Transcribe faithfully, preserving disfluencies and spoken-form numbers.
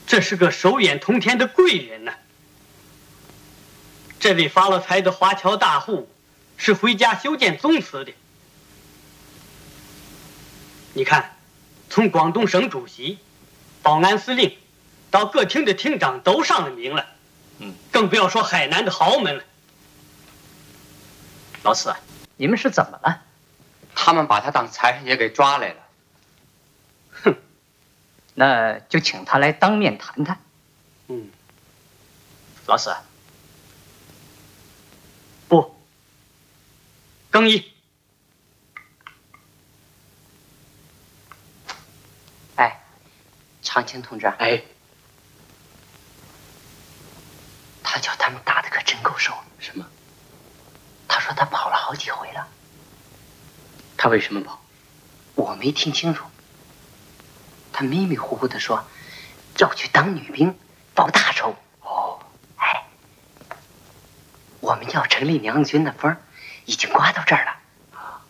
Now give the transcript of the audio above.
这是个手眼通天的贵人呐、啊。这位发了财的华侨大户是回家修建宗祠的。你看，从广东省主席、保安司令到各厅的厅长都上了名了，嗯，更不要说海南的豪门了。 老四，你们是怎么了？ 他们把他当财神爷给抓来了。 哼，那就请他来当面谈谈。 嗯， 老四， 不，更衣。 哎，长青同志， 哎， 他叫他们打的可真够手。 什么？ 他说他跑了好几回了。 他为什么跑？ 我没听清楚。他迷迷糊糊地说，要去当女兵，报大仇。 哦， 哎，我们要成立娘军的风已经刮到这儿了。